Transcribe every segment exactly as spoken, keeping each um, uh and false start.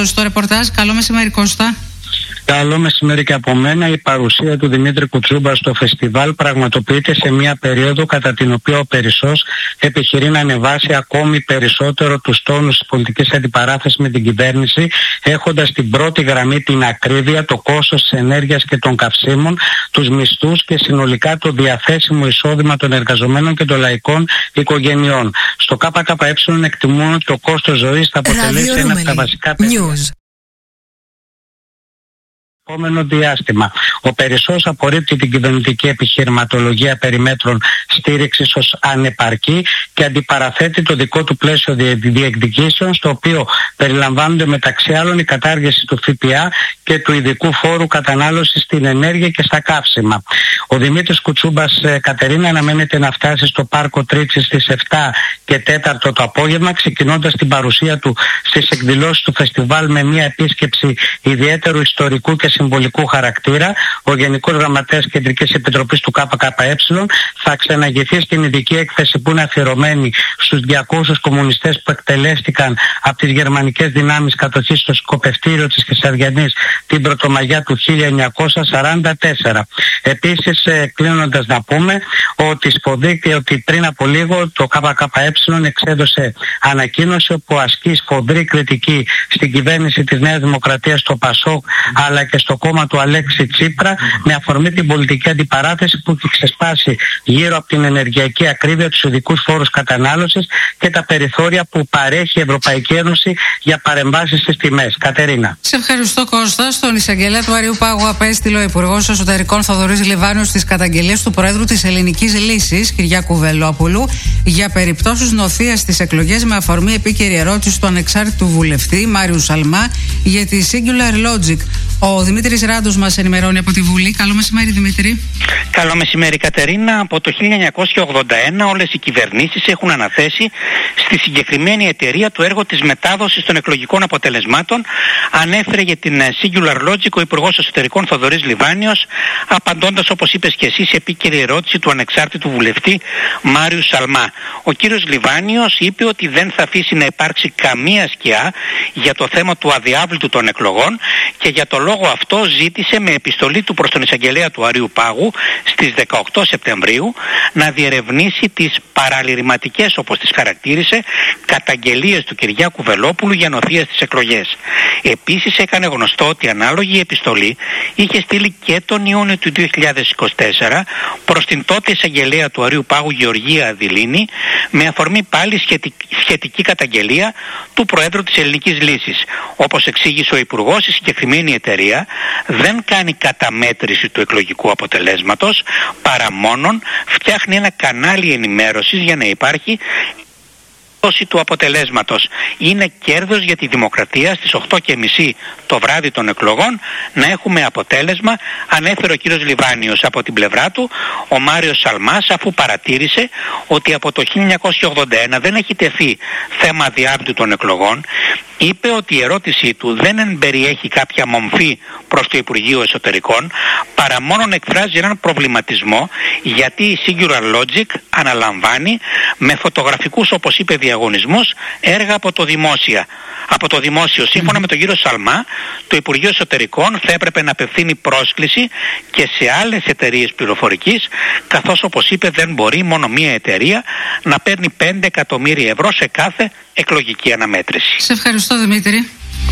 στο ρεπορτάζ. Καλό μεσημέρι, Κώστα. Καλό μεσημέρι και από μένα. Η παρουσία του Δημήτρη Κουτσούμπα στο φεστιβάλ πραγματοποιείται σε μια περίοδο κατά την οποία ο Περισσός επιχειρεί να ανεβάσει ακόμη περισσότερο τους τόνους της πολιτικής αντιπαράθεσης με την κυβέρνηση, έχοντας στην πρώτη γραμμή την ακρίβεια, το κόστος της ενέργειας και των καυσίμων, τους μισθούς και συνολικά το διαθέσιμο εισόδημα των εργαζομένων και των λαϊκών οικογενειών. Στο ΚΚΕ εκτιμούν ότι το κόστος ζωής θα αποτελέσει ένα από τα βασικά πεδία. Επόμενο διάστημα. Ο Περισσός απορρίπτει την κυβερνητική επιχειρηματολογία περί μέτρων στήριξης ως ανεπαρκή και αντιπαραθέτει το δικό του πλαίσιο διεκδικήσεων, στο οποίο περιλαμβάνονται μεταξύ άλλων η κατάργηση του ΦΠΑ και του ειδικού φόρου κατανάλωσης στην ενέργεια και στα καύσιμα. Ο Δημήτρης Κουτσούμπας, Κατερίνα, αναμένεται να φτάσει στο Πάρκο Τρίτσης στις επτά και τέσσερα το απόγευμα, ξεκινώντας την παρουσία του στις εκδηλώσεις του φεστιβάλ με μια επίσκεψη ιδιαίτερου ιστορικού και συμβολικού χαρακτήρα. Ο Γενικός Γραμματέας Κεντρικής Επιτροπής του ΚΚΕ θα ξαναγηθεί στην ειδική έκθεση που είναι αφιερωμένη στους διακόσιους κομμουνιστές που εκτελέστηκαν από τις γερμανικές δυνάμεις κατοχής στο σκοπευτήριο της Κεσαριανής την Πρωτομαγιά του χίλια εννιακόσια σαράντα τέσσερα. Επίσης, κλείνοντας να πούμε ότι σπονδύεται ότι πριν από λίγο το ΚΚΕ εξέδωσε ανακοίνωση όπου ασκεί σφοδρή κριτική στην κυβέρνηση της Νέας Δημοκρατίας, στο ΠΑΣΟΚ αλλά και στο κόμμα του Αλέξη Τσίπρα, με αφορμή την πολιτική αντιπαράθεση που έχει ξεσπάσει γύρω από την ενεργειακή ακρίβεια, τους ειδικούς φόρους κατανάλωσης και τα περιθώρια που παρέχει η Ευρωπαϊκή Ένωση για παρεμβάσεις στις τιμές. Κατερίνα. Σε ευχαριστώ, Κώστα. Στον εισαγγελέα του Αριού Πάγου απέστειλε ο Υπουργός Εσωτερικών Θοδωρής Λιβάνιος στις καταγγελίες του Προέδρου της Ελληνικής Λύσης, Κυριάκου Βελόπουλου, για περιπτώσεις νοθείας στις εκλογές, με αφορμή επίκαιρη ερώτηση του ανεξάρτητου βουλευτή Μάριου Σαλμά για τη Singular Logic. Ο Δημήτρης Ράντος μας ενημερώνει από τη Βουλή. Καλό μεσημέρι, Δημήτρη. Καλό μεσημέρι, Κατερίνα. Από το χίλια εννιακόσια ογδόντα ένα όλες οι κυβερνήσεις έχουν αναθέσει στη συγκεκριμένη εταιρεία το έργο της μετάδοσης των εκλογικών αποτελεσμάτων. Ανέφερε για την Singular Logic ο Υπουργός Εσωτερικών Θοδωρής Λιβάνιος, απαντώντας, όπως είπες και εσύ, σε επίκαιρη ερώτηση του ανεξάρτητου βουλευτή Μάριου Σαλμά. Ο κύριος Λιβάνιος είπε ότι δεν θα αφήσει να υπάρξει καμία σκιά για το θέμα του αδιάβλητου των εκλογών και για το λόγο αυτό ζήτησε με επιστολή του προς τον εισαγγελέα του Αριού Πάγου στις δεκαοκτώ Σεπτεμβρίου να διερευνήσει τις παραλυρηματικές, όπως τις χαρακτήρισε, καταγγελίες του Κυριάκου Βελόπουλου για νοθεία στις εκλογές. Επίσης έκανε γνωστό ότι ανάλογη επιστολή είχε στείλει και τον Ιούνιο του δύο χιλιάδες είκοσι τέσσερα προς την τότε εισαγγελέα του Αριού Πάγου Γεωργία Αδηλίνη, με αφορμή πάλι σχετική, σχετική καταγγελία του Προέδρου της Ελληνικής Λύσης. Όπως εξήγησε ο Υπουργός, η συγκεκριμένη εταιρεία δεν κάνει καταμέτρηση του εκλογικού αποτελέσματος, παρά μόνον φτιάχνει ένα κανάλι ενημέρωσης για να υπάρχει του αποτελέσματος. Είναι κέρδος για τη δημοκρατία στις οκτώ και μισή το βράδυ των εκλογών να έχουμε αποτέλεσμα, ανέφερε ο κύριος Λιβάνιος. Από την πλευρά του, ο Μάριος Σαλμάς, αφού παρατήρησε ότι από το χίλια εννιακόσια ογδόντα ένα δεν έχει τεθεί θέμα διάπτου των εκλογών, είπε ότι η ερώτησή του δεν εμπεριέχει κάποια μομφή προς το Υπουργείο Εσωτερικών, παρά μόνον εκφράζει έναν προβληματισμό γιατί η Singular Logic αναλαμβάνει με φωτογραφικούς, όπως είπε, διαγωνισμούς έργα από το δημόσιο. Από το δημόσιο, σύμφωνα με τον κύριο Σαλμά, το Υπουργείο Εσωτερικών θα έπρεπε να απευθύνει πρόσκληση και σε άλλες εταιρείες πληροφορικής, καθώς, όπως είπε, δεν μπορεί μόνο μία εταιρεία να παίρνει πέντε εκατομμύρια ευρώ σε κάθε εκλογική αναμέτρηση. Σε ευχαριστώ, Δημήτρη.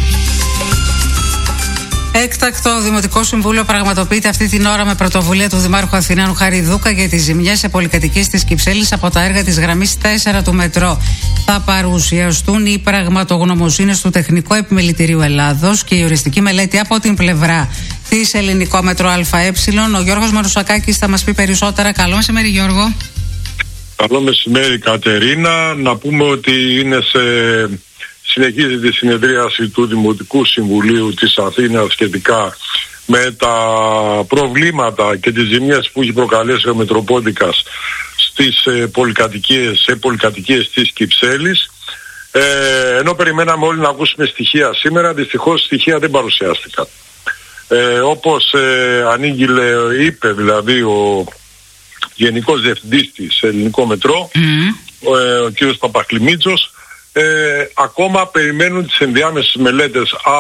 Έκτακτο Δημοτικό Συμβούλιο πραγματοποιείται αυτή την ώρα με πρωτοβουλία του Δημάρχου Αθηναίων Χάρη Δούκα για τις ζημιές σε πολυκατοικίες της Κυψέλης από τα έργα της γραμμής τέσσερα του μετρό. Θα παρουσιαστούν οι πραγματογνωμοσύνες του Τεχνικού Επιμελητηρίου Ελλάδος και η οριστική μελέτη από την πλευρά της Ελληνικό Μετρό ΑΕ. Ο Γιώργος Μαρουσακάκης θα μας πει περισσότερα. Καλό μεσημέρι, Γιώργο. Καλό μεσημέρι, Κατερίνα. Να πούμε ότι είναι σε... συνεχίζεται η συνεδρίαση του Δημοτικού Συμβουλίου της Αθήνας σχετικά με τα προβλήματα και τις ζημιές που έχει προκαλέσει ο Μετροπόντικας στις ε, πολυκατοικίες, σε πολυκατοικίες της Κυψέλης. Ε, ενώ περιμέναμε όλοι να ακούσουμε στοιχεία σήμερα, δυστυχώς στοιχεία δεν παρουσιάστηκαν. Ε, όπως ε, ανήγγειλε, είπε δηλαδή ο Γενικός Διευθυντής της Ελληνικό Μετρό, mm. ο, ε, ο κ. Παπακλημίτσος, Ε, ακόμα περιμένουν τις ενδιάμεσες μελέτες